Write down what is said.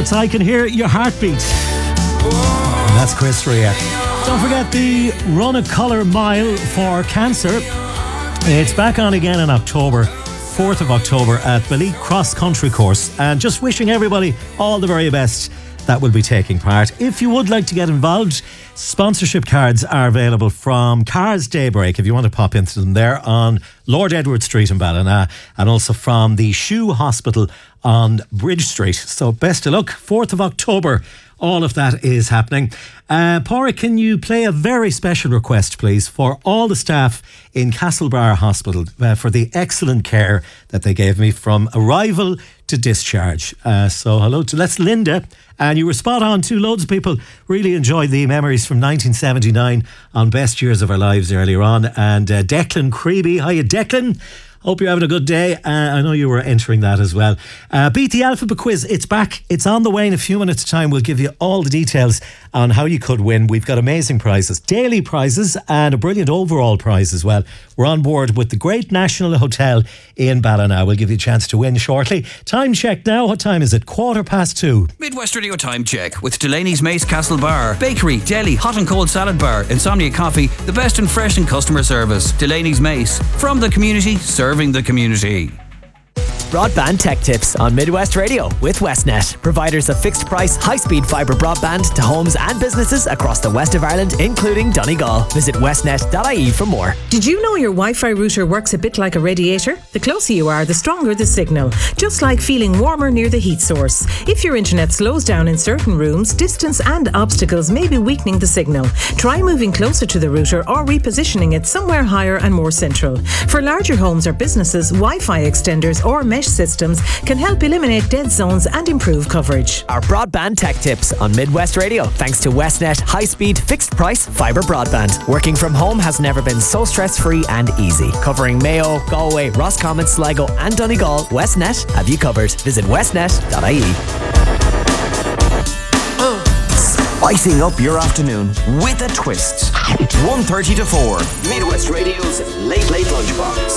That's I Can Hear Your Heartbeat. And that's Chris Rea. Don't forget the Run a Colour Mile for Cancer. It's back on again in October, 4th of October at Ballyea Cross Country Course. And just wishing everybody all the very best that will be taking part. If you would like to get involved, sponsorship cards are available from Cars Daybreak, if you want to pop into them there on Lord Edward Street in Ballina, and also from the Shoe Hospital on Bridge Street. So best of luck, 4th of October. All of that is happening. Pádraig, can you play a very special request, please, for all the staff in Castlebar Hospital for the excellent care that they gave me from arrival to discharge. So hello to that's Linda, and you were spot on too. Loads of people really enjoyed the memories from 1979 on Best Years of Our Lives earlier on. And Declan Creeby, hiya Declan. Hope you're having a good day. I know you were entering that as well. Beat the Alphabet Quiz. It's back. It's on the way in a few minutes' time. We'll give you all the details on how you could win. We've got amazing prizes, daily prizes, and a brilliant overall prize as well. We're on board with the Great National Hotel in Ballina. We'll give you a chance to win shortly. Time check now. What time is it? 2:15. Midwest Radio Time Check with Delaney's Mace Castle Bar, bakery, deli, hot and cold salad bar, Insomnia Coffee, the best in fresh and customer service. Delaney's Mace, from the community, serving the community. Broadband Tech Tips on Midwest Radio with Westnet, providers of fixed price, high-speed fibre broadband to homes and businesses across the west of Ireland, including Donegal. Visit westnet.ie for more. Did you know your Wi-Fi router works a bit like a radiator? The closer you are, the stronger the signal, just like feeling warmer near the heat source. If your internet slows down in certain rooms, distance and obstacles may be weakening the signal. Try moving closer to the router or repositioning it somewhere higher and more central. For larger homes or businesses, Wi-Fi extenders or mesh systems can help eliminate dead zones and improve coverage. Our Broadband Tech Tips on Midwest Radio, thanks to Westnet high-speed, fixed-price fibre broadband. Working from home has never been so stress-free and easy. Covering Mayo, Galway, Roscommon, Sligo and Donegal, Westnet have you covered. Visit westnet.ie. Spicing up your afternoon with a twist. 1:30 to 4. Midwest Radio's Late Lunchbox.